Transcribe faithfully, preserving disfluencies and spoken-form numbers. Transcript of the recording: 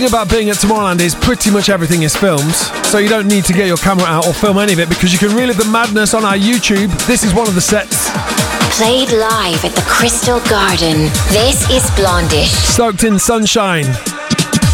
About being at Tomorrowland is pretty much everything is filmed, so you don't need to get your camera out or film any of it because you can relive the madness on our YouTube. This is one of the sets. Played live at the Crystal Garden. This is Blondish. Soaked in sunshine.